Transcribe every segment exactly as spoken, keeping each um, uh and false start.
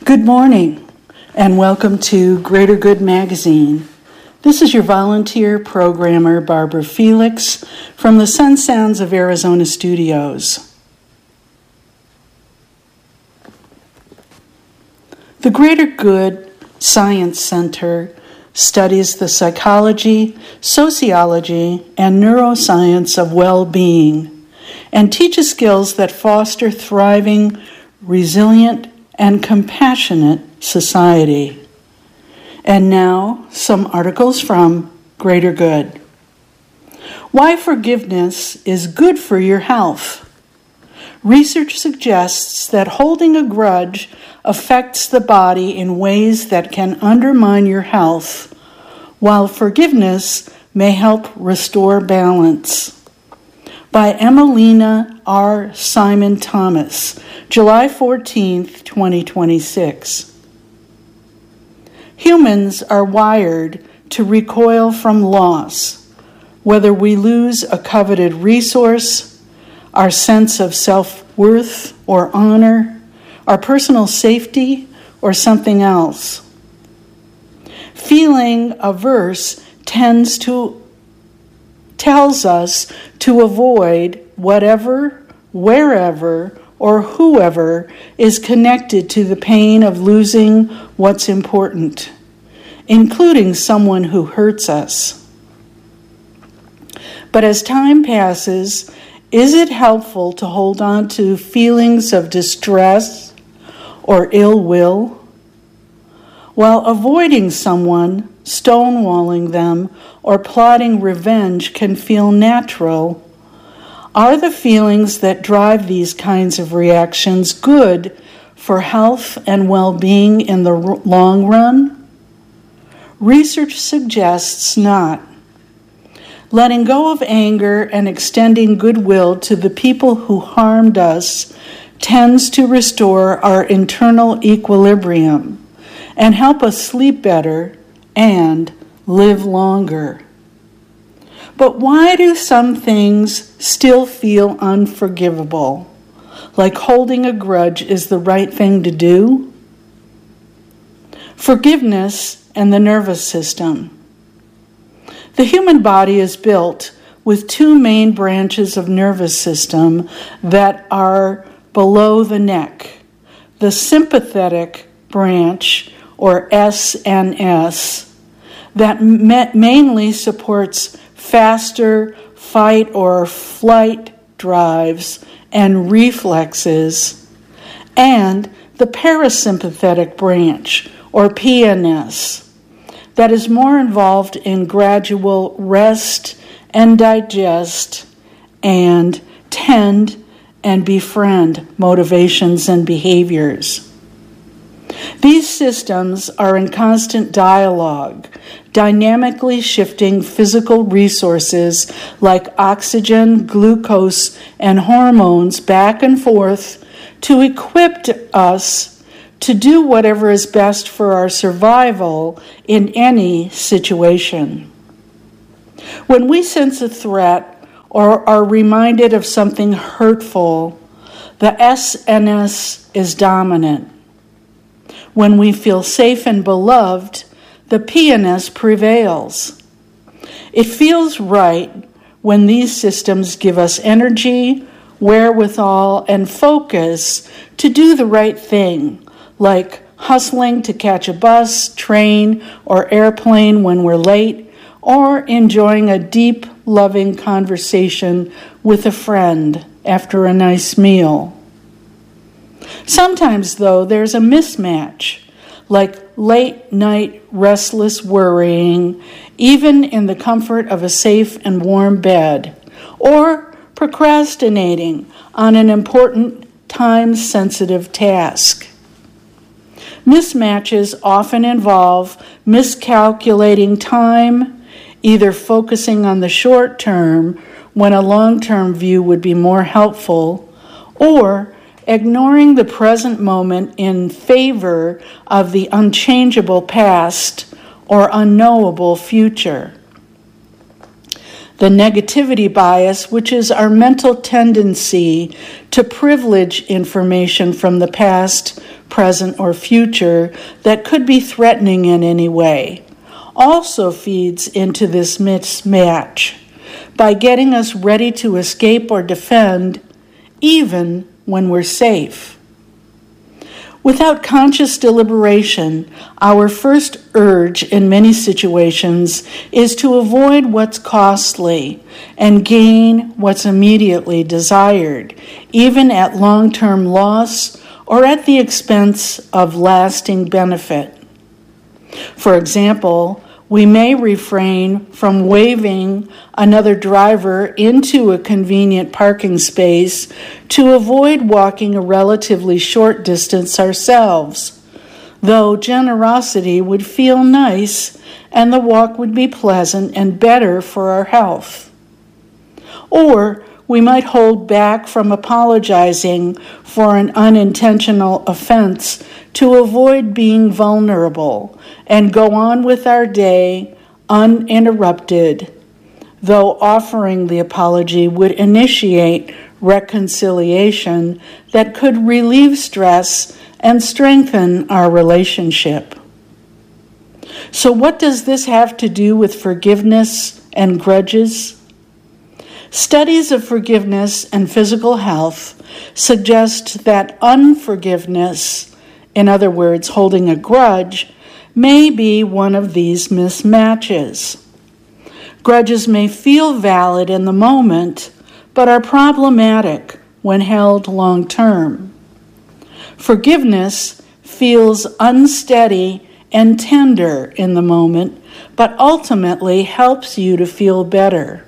Good morning, and welcome to Greater Good Magazine. This is your volunteer programmer, Barbara Felix, from the Sun Sounds of Arizona studios. The Greater Good Science Center studies the psychology, sociology, and neuroscience of well-being, and teaches skills that foster thriving, resilient, and compassionate society. And now, some articles from Greater Good. Why forgiveness is good for your health. Research suggests that holding a grudge affects the body in ways that can undermine your health, while forgiveness may help restore balance. By Emelina R. Simon Thomas, July fourteenth, twenty twenty-six. Humans are wired to recoil from loss, whether we lose a coveted resource, our sense of self-worth or honor, our personal safety, or something else. Feeling averse tends to tells us to avoid whatever, wherever, or whoever is connected to the pain of losing what's important, including someone who hurts us. But as time passes, is it helpful to hold on to feelings of distress or ill will? While avoiding someone, stonewalling them, or plotting revenge can feel natural, are the feelings that drive these kinds of reactions good for health and well-being in the long run? Research suggests not. Letting go of anger and extending goodwill to the people who harmed us tends to restore our internal equilibrium and help us sleep better and live longer. But why do some things still feel unforgivable, like holding a grudge is the right thing to do? Forgiveness and the nervous system. The human body is built with two main branches of nervous system that are below the neck. The sympathetic branch, or S N S, that ma- mainly supports faster fight or flight drives and reflexes, and the parasympathetic branch, or P N S, that is more involved in gradual rest and digest and tend and befriend motivations and behaviors. These systems are in constant dialogue, dynamically shifting physical resources like oxygen, glucose, and hormones back and forth to equip us to do whatever is best for our survival in any situation. When we sense a threat or are reminded of something hurtful, the S N S is dominant. When we feel safe and beloved, the P N S prevails. It feels right when these systems give us energy, wherewithal, and focus to do the right thing, like hustling to catch a bus, train, or airplane when we're late, or enjoying a deep, loving conversation with a friend after a nice meal. Sometimes, though, there's a mismatch, like late-night restless worrying, even in the comfort of a safe and warm bed, or procrastinating on an important, time-sensitive task. Mismatches often involve miscalculating time, either focusing on the short term when a long-term view would be more helpful, or ignoring the present moment in favor of the unchangeable past or unknowable future. The negativity bias, which is our mental tendency to privilege information from the past present or future, that could be threatening in any way, also feeds into this mismatch by getting us ready to escape or defend, even when we're safe. Without conscious deliberation, our first urge in many situations is to avoid what's costly and gain what's immediately desired, even at long-term loss or at the expense of lasting benefit. For example, we may refrain from waving another driver into a convenient parking space to avoid walking a relatively short distance ourselves, though generosity would feel nice and the walk would be pleasant and better for our health. Or we might hold back from apologizing for an unintentional offense to avoid being vulnerable and go on with our day uninterrupted, though offering the apology would initiate reconciliation that could relieve stress and strengthen our relationship. So what does this have to do with forgiveness and grudges? Studies of forgiveness and physical health suggest that unforgiveness, in other words, holding a grudge, may be one of these mismatches. Grudges may feel valid in the moment, but are problematic when held long term. Forgiveness feels unsteady and tender in the moment, but ultimately helps you to feel better.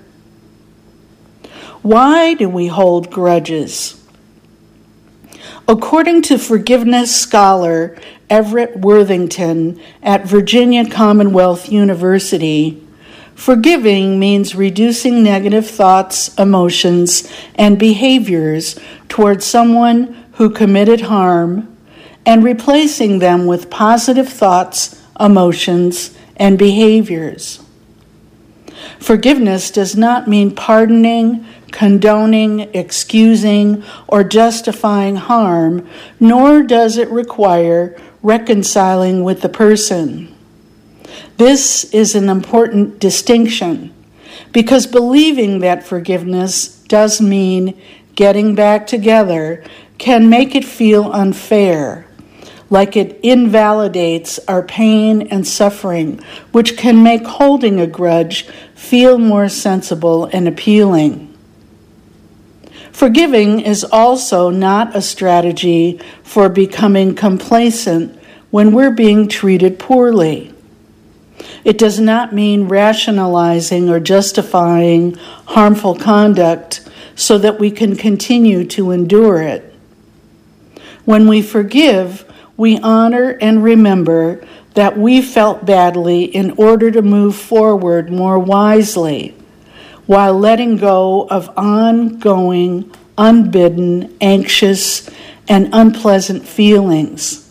Why do we hold grudges? According to forgiveness scholar Everett Worthington at Virginia Commonwealth University, forgiving means reducing negative thoughts, emotions, and behaviors towards someone who committed harm and replacing them with positive thoughts, emotions, and behaviors. Forgiveness does not mean pardoning, condoning, excusing, or justifying harm, nor does it require reconciling with the person. This is an important distinction, because believing that forgiveness does mean getting back together can make it feel unfair, like it invalidates our pain and suffering, which can make holding a grudge feel more sensible and appealing. Forgiving is also not a strategy for becoming complacent when we're being treated poorly. It does not mean rationalizing or justifying harmful conduct so that we can continue to endure it. When we forgive, we honor and remember that we felt badly in order to move forward more wisely, while letting go of ongoing, unbidden, anxious, and unpleasant feelings.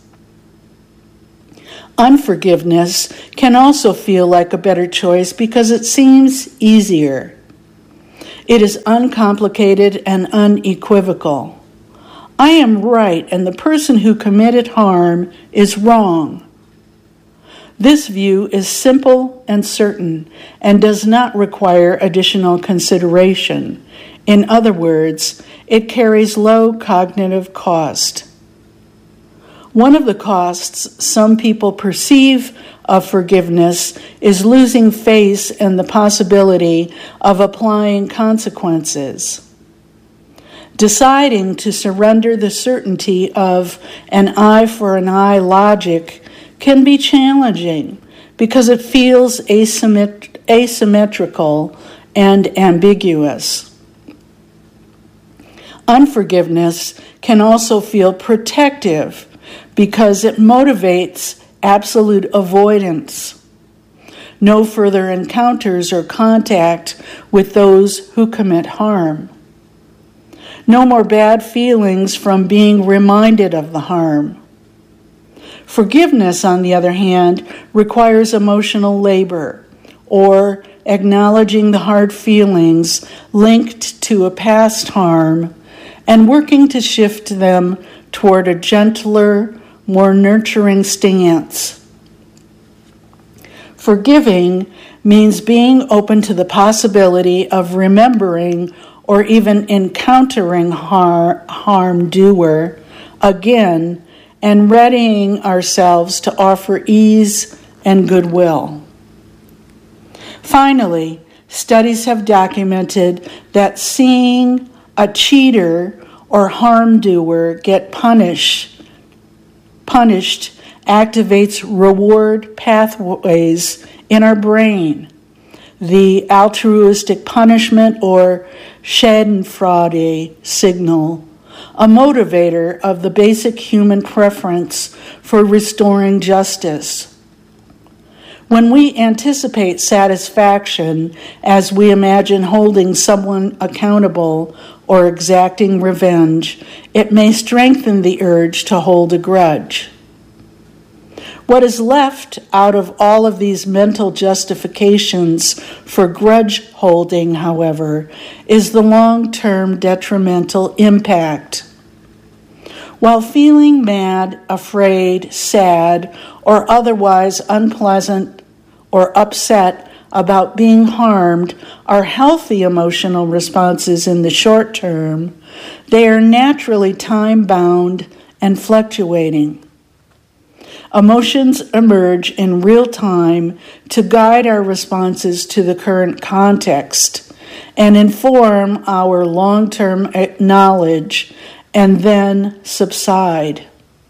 Unforgiveness can also feel like a better choice because it seems easier. It is uncomplicated and unequivocal. I am right, and the person who committed harm is wrong. This view is simple and certain and does not require additional consideration. In other words, it carries low cognitive cost. One of the costs some people perceive of forgiveness is losing faith in the possibility of applying consequences. Deciding to surrender the certainty of an eye for an eye logic can be challenging because it feels asymmet- asymmetrical and ambiguous. Unforgiveness can also feel protective because it motivates absolute avoidance. No further encounters or contact with those who commit harm. No more bad feelings from being reminded of the harm. Forgiveness, on the other hand, requires emotional labor, or acknowledging the hard feelings linked to a past harm and working to shift them toward a gentler, more nurturing stance. Forgiving means being open to the possibility of remembering or even encountering har- harm doer again and readying ourselves to offer ease and goodwill. Finally, studies have documented that seeing a cheater or harm doer get punished, punished activates reward pathways in our brain. The altruistic punishment or Schadenfreude signal, a motivator of the basic human preference for restoring justice. When we anticipate satisfaction as we imagine holding someone accountable or exacting revenge, it may strengthen the urge to hold a grudge. What is left out of all of these mental justifications for grudge holding, however, is the long-term detrimental impact. While feeling mad, afraid, sad, or otherwise unpleasant or upset about being harmed are healthy emotional responses in the short term, they are naturally time-bound and fluctuating. Emotions emerge in real time to guide our responses to the current context and inform our long-term knowledge and then subside.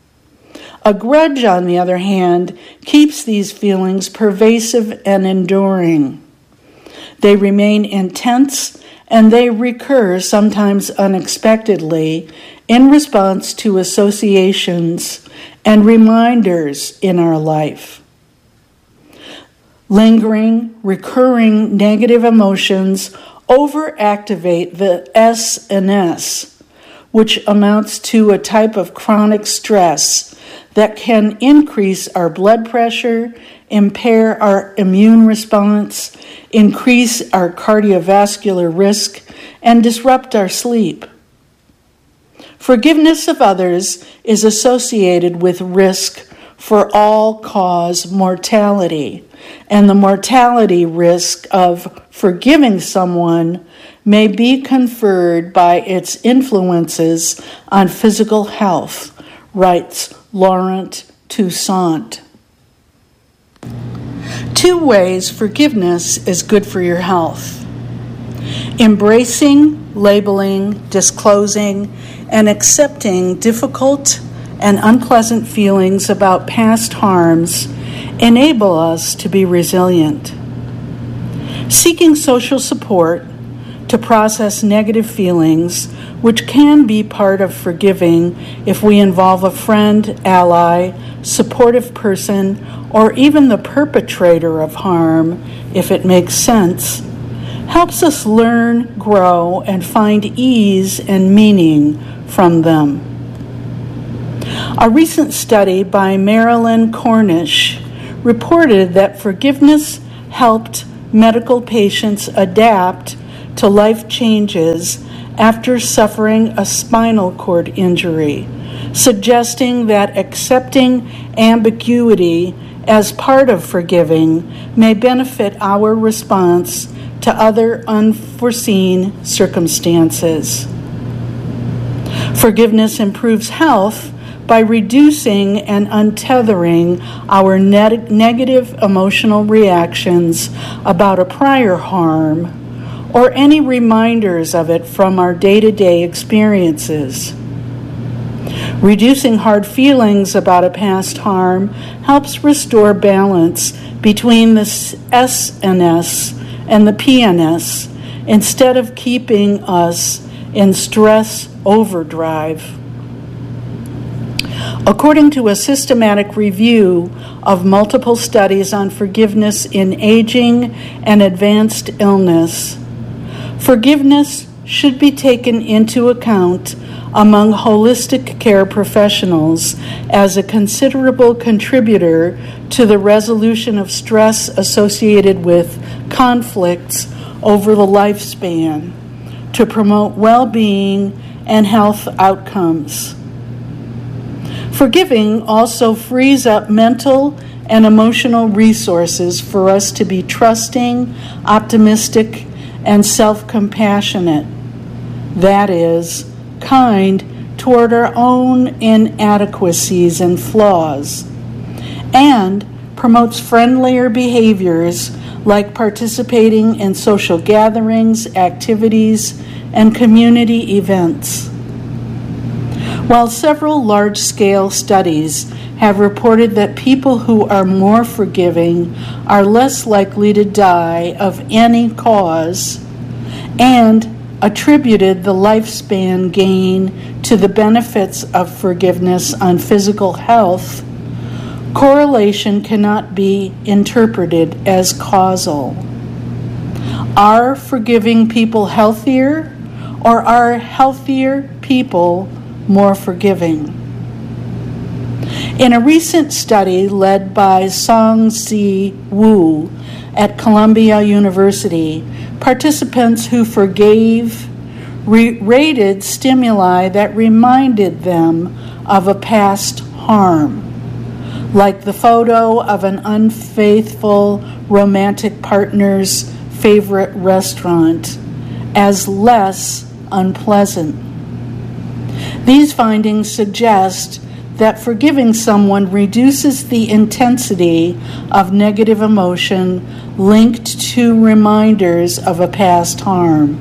A grudge, on the other hand, keeps these feelings pervasive and enduring. They remain intense and they recur sometimes unexpectedly in response to associations and reminders in our life. Lingering, recurring negative emotions overactivate the S N S, which amounts to a type of chronic stress that can increase our blood pressure, impair our immune response, increase our cardiovascular risk, and disrupt our sleep. Forgiveness of others is associated with risk for all-cause mortality, and the mortality risk of forgiving someone may be conferred by its influences on physical health, writes Laurent Toussaint. Two ways forgiveness is good for your health. Embracing, labeling, disclosing, and accepting difficult and unpleasant feelings about past harms enable us to be resilient. Seeking social support to process negative feelings, which can be part of forgiving if we involve a friend, ally, supportive person, or even the perpetrator of harm, if it makes sense, helps us learn, grow, and find ease and meaning from them. A recent study by Marilyn Cornish reported that forgiveness helped medical patients adapt to life changes after suffering a spinal cord injury, suggesting that accepting ambiguity as part of forgiving may benefit our response to other unforeseen circumstances. Forgiveness improves health by reducing and untethering our ne- negative emotional reactions about a prior harm or any reminders of it from our day-to-day experiences. Reducing hard feelings about a past harm helps restore balance between the S N S and the P N S instead of keeping us in stress overdrive. According to a systematic review of multiple studies on forgiveness in aging and advanced illness, forgiveness should be taken into account among holistic care professionals as a considerable contributor to the resolution of stress associated with conflicts over the lifespan to promote well-being and health outcomes. Forgiving also frees up mental and emotional resources for us to be trusting, optimistic, and self-compassionate. That is, kind toward our own inadequacies and flaws, and promotes friendlier behaviors like participating in social gatherings, activities, and community events. While several large-scale studies have reported that people who are more forgiving are less likely to die of any cause, and attributed the lifespan gain to the benefits of forgiveness on physical health, correlation cannot be interpreted as causal. Are forgiving people healthier, or are healthier people more forgiving? In a recent study led by Song-Si Wu at Columbia University, participants who forgave re- rated stimuli that reminded them of a past harm, like the photo of an unfaithful romantic partner's favorite restaurant, as less unpleasant. These findings suggest that forgiving someone reduces the intensity of negative emotion linked to reminders of a past harm.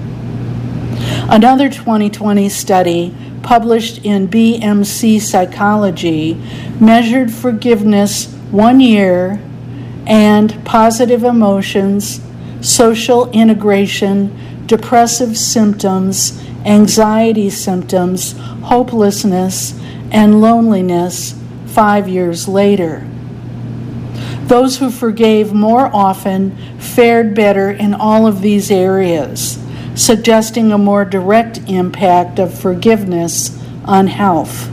Another twenty twenty study published in B M C Psychology measured forgiveness one year and positive emotions, social integration, depressive symptoms, anxiety symptoms, hopelessness, and loneliness five years later. Those who forgave more often fared better in all of these areas, suggesting a more direct impact of forgiveness on health.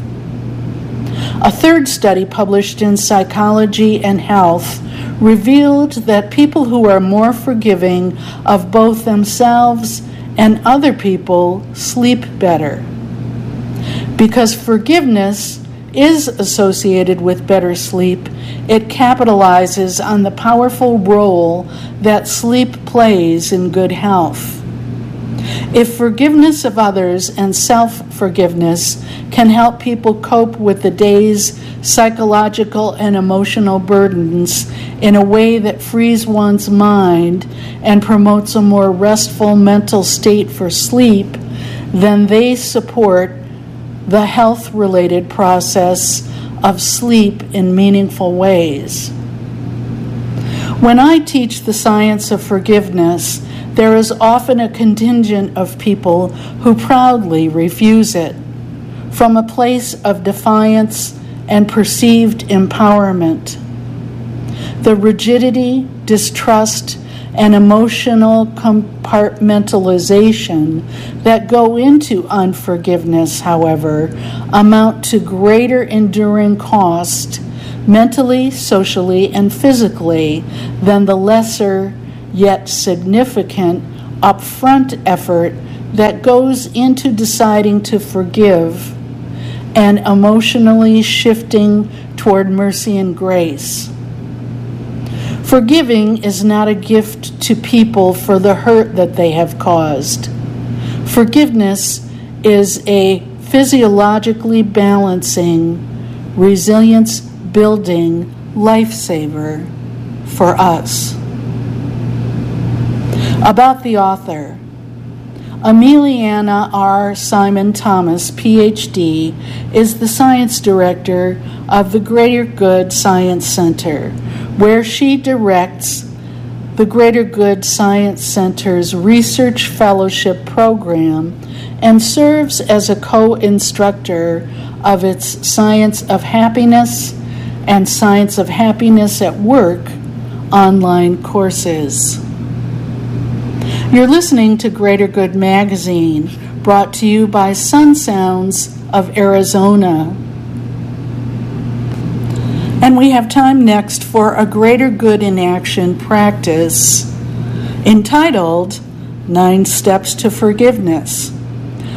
A third study published in Psychology and Health revealed that people who are more forgiving of both themselves and other people sleep better. Because forgiveness is associated with better sleep, it capitalizes on the powerful role that sleep plays in good health. If forgiveness of others and self-forgiveness can help people cope with the day's psychological and emotional burdens in a way that frees one's mind and promotes a more restful mental state for sleep, then they support the health-related process of sleep in meaningful ways. When I teach the science of forgiveness, there is often a contingent of people who proudly refuse it, from a place of defiance and perceived empowerment. The rigidity, distrust, and emotional compartmentalization that go into unforgiveness, however, amount to greater enduring cost, mentally, socially, and physically, than the lesser yet significant upfront effort that goes into deciding to forgive and emotionally shifting toward mercy and grace. Forgiving is not a gift to people for the hurt that they have caused. Forgiveness is a physiologically balancing, resilience-building lifesaver for us. About the author. Emiliana R. Simon Thomas, P H D, is the science director of the Greater Good Science Center, where she directs the Greater Good Science Center's Research Fellowship Program and serves as a co-instructor of its Science of Happiness and Science of Happiness at Work online courses. You're listening to Greater Good Magazine, brought to you by Sun Sounds of Arizona. And we have time next for a Greater Good in Action practice entitled Nine Steps to Forgiveness.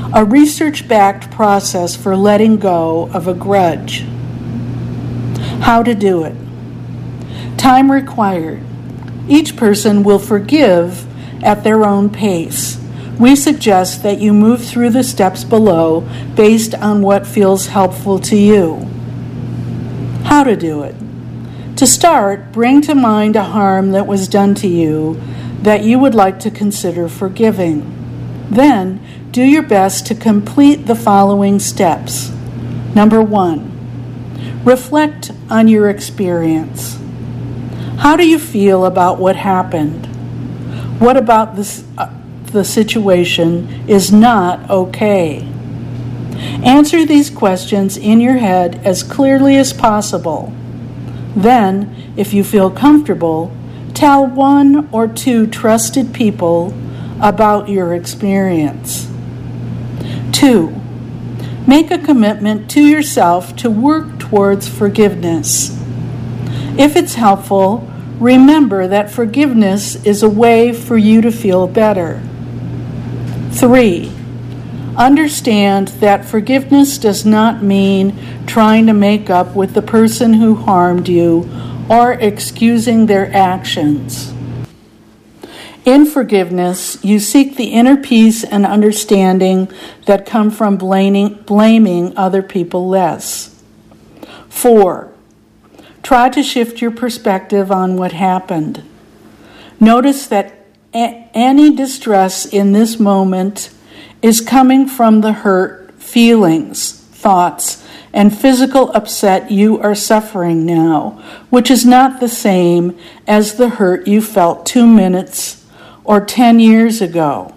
a research-backed process for letting go of a grudge. How to do it. Time required. Each person will forgive at their own pace. We suggest that you move through the steps below based on what feels helpful to you. How to do it. To start, bring to mind a harm that was done to you that you would like to consider forgiving. Then, do your best to complete the following steps. Number one, reflect on your experience. How do you feel about what happened? What about this, uh, the situation is not okay? Answer these questions in your head as clearly as possible. Then, if you feel comfortable, tell one or two trusted people about your experience. Two, make a commitment to yourself to work towards forgiveness. If it's helpful, remember that forgiveness is a way for you to feel better. Three, understand that forgiveness does not mean trying to make up with the person who harmed you or excusing their actions. In forgiveness, you seek the inner peace and understanding that come from blaming, blaming other people less. Four, try to shift your perspective on what happened. Notice that a- any distress in this moment is coming from the hurt feelings, thoughts, and physical upset you are suffering now, which is not the same as the hurt you felt two minutes or ten years ago.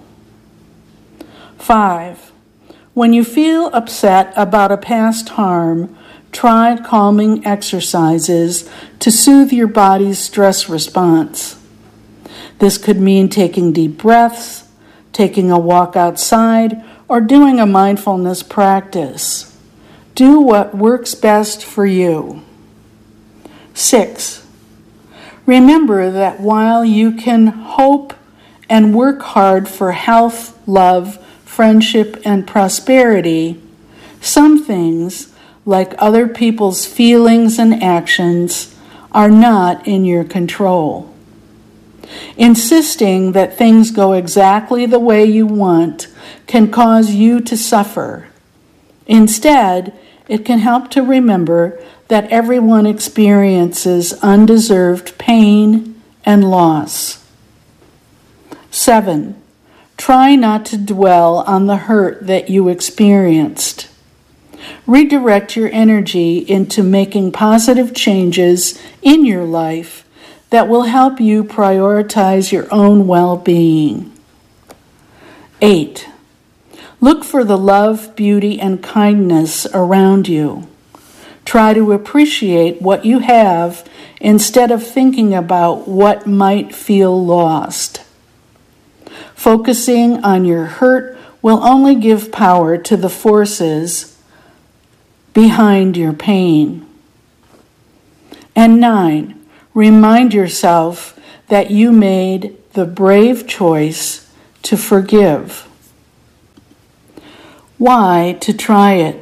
Five, when you upset upset about a past harm, try calming exercises to soothe your body's stress response. This could mean taking deep breaths, taking a walk outside, or doing a mindfulness practice. Do what works best for you. Six, remember that while you can hope and work hard for health, love, friendship, and prosperity, some things, like other people's feelings and actions, are not in your control. Insisting that things go exactly the way you want can cause you to suffer. Instead, it can help to remember that everyone experiences undeserved pain and loss. Seven, try not to dwell on the hurt that you experienced. Redirect your energy into making positive changes in your life that will help you prioritize your own well-being. Eight, look for the love, beauty, and kindness around you. Try to appreciate what you have instead of thinking about what might feel lost. Focusing on your hurt will only give power to the forces behind your pain. And nine, remind yourself that you made the brave choice to forgive. Why to try it?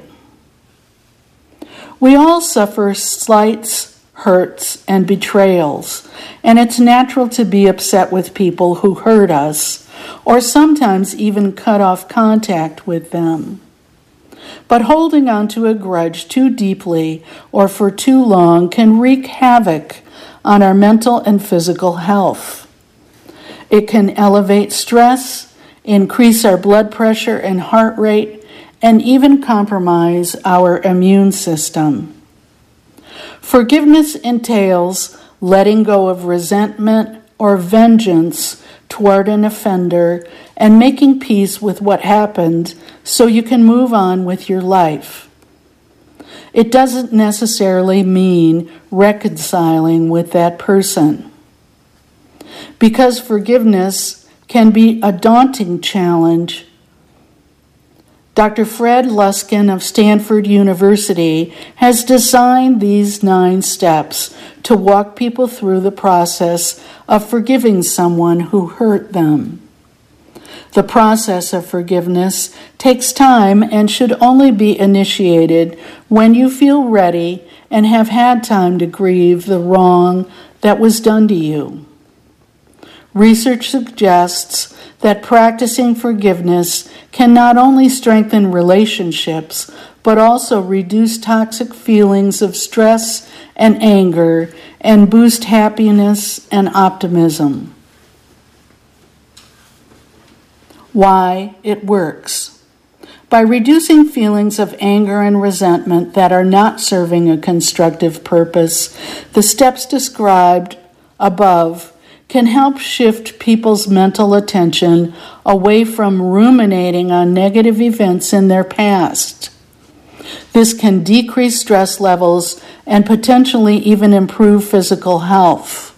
We all suffer slights, hurts, and betrayals, and it's natural to be upset with people who hurt us, or sometimes even cut off contact with them. But holding on to a grudge too deeply or for too long can wreak havoc on our mental and physical health. It can elevate stress, increase our blood pressure and heart rate, and even compromise our immune system. Forgiveness entails letting go of resentment or vengeance toward an offender and making peace with what happened so you can move on with your life. It doesn't necessarily mean reconciling with that person. Because forgiveness can be a daunting challenge, Doctor Fred Luskin of Stanford University has designed these nine steps to walk people through the process of forgiving someone who hurt them. The process of forgiveness takes time and should only be initiated when you feel ready and have had time to grieve the wrong that was done to you. Research suggests that practicing forgiveness can not only strengthen relationships, but also reduce toxic feelings of stress and anger and boost happiness and optimism. Why it works. By reducing feelings of anger and resentment that are not serving a constructive purpose, the steps described above can help shift people's mental attention away from ruminating on negative events in their past. This can decrease stress levels and potentially even improve physical health.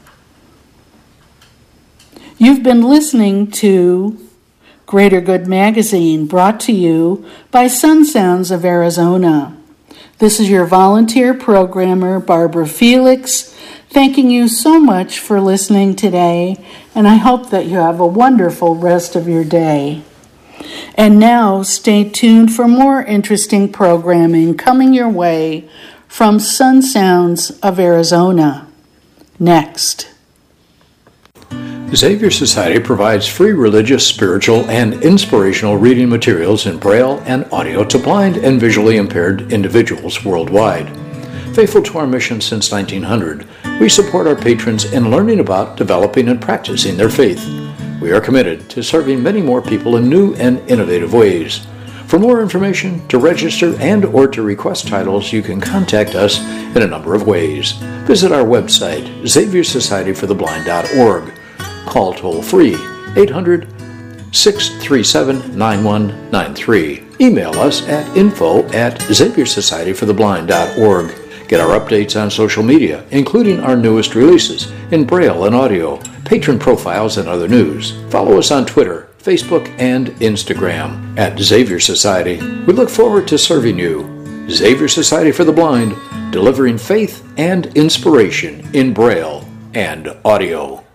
You've been listening to Greater Good Magazine, brought to you by Sun Sounds of Arizona. This is your volunteer programmer, Barbara Felix, thanking you so much for listening today, and I hope that you have a wonderful rest of your day. And now, stay tuned for more interesting programming coming your way from Sun Sounds of Arizona. Next. Xavier Society provides free religious, spiritual, and inspirational reading materials in Braille and audio to blind and visually impaired individuals worldwide. Faithful to our mission since nineteen hundred, we support our patrons in learning about, developing, and practicing their faith. We are committed to serving many more people in new and innovative ways. For more information, to register, and or to request titles, you can contact us in a number of ways. Visit our website, xavier society for the blind dot org. Call toll-free eight hundred, six three seven, nine one nine three. Email us at info at xavier society for the blind dot org. Get our updates on social media, including our newest releases in Braille and audio, patron profiles, and other news. Follow us on Twitter, Facebook, and Instagram at Xavier Society. We look forward to serving you. Xavier Society for the Blind, delivering faith and inspiration in Braille and audio.